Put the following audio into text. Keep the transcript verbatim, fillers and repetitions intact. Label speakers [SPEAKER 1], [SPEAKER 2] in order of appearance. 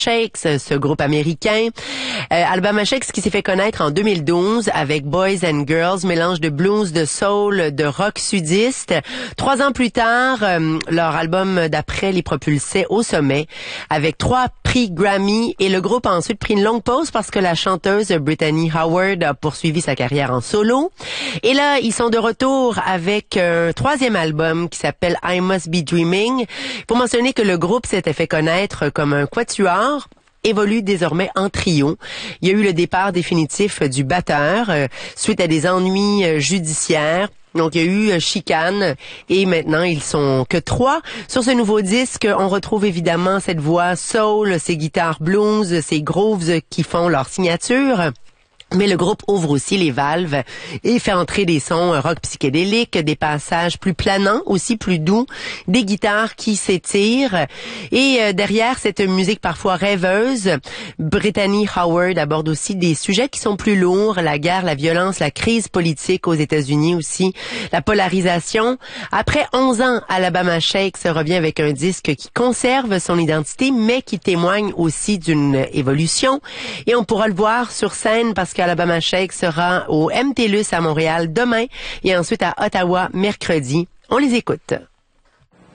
[SPEAKER 1] Shakes, ce groupe américain. Euh, Alabama Shakes qui s'est fait connaître en deux mille douze avec Boys and Girls, mélange de blues, de soul, de rock sudiste. Trois ans plus tard, euh, leur album d'après les propulsait au sommet avec trois prix Grammy et le groupe a ensuite pris une longue pause parce que la chanteuse Brittany Howard a poursuivi sa carrière en solo. Et là, ils sont de retour avec un troisième album qui s'appelle I Must Be Dreaming. Il faut mentionner que le groupe s'était fait connaître comme un quatuor, évolue désormais en trio. Il y a eu le départ définitif du batteur euh, suite à des ennuis euh, judiciaires. Donc, il y a eu euh, chicane et maintenant, ils sont que trois. Sur ce nouveau disque, on retrouve évidemment cette voix soul, ces guitares blues, ces grooves qui font leur signature. Mais le groupe ouvre aussi les valves et fait entrer des sons rock psychédéliques, des passages plus planants, aussi plus doux, des guitares qui s'étirent. Et euh, derrière cette musique parfois rêveuse, Brittany Howard aborde aussi des sujets qui sont plus lourds, la guerre, la violence, la crise politique aux États-Unis aussi, la polarisation. Après onze ans, Alabama Shakes revient avec un disque qui conserve son identité, mais qui témoigne aussi d'une évolution. Et on pourra le voir sur scène parce que Alabama Shakes sera au M T L U S à Montréal demain et ensuite à Ottawa mercredi. On les écoute.